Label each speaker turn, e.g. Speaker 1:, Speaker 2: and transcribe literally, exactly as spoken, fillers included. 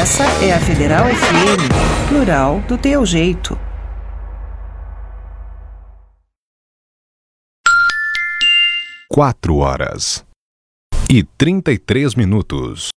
Speaker 1: Essa é a Federal F M, plural do teu jeito.
Speaker 2: Quatro horas e trinta e três minutos.